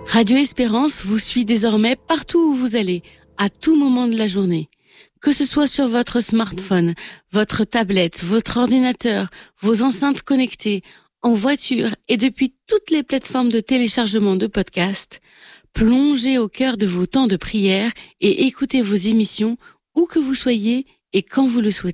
Radio Espérance vous suit désormais partout où vous allez, à tout moment de la journée. Que ce soit sur votre smartphone, votre tablette, votre ordinateur, vos enceintes connectées, en voiture et depuis toutes les plateformes de téléchargement de podcasts, plongez au cœur de vos temps de prière et écoutez vos émissions où que vous soyez et quand vous le souhaitez.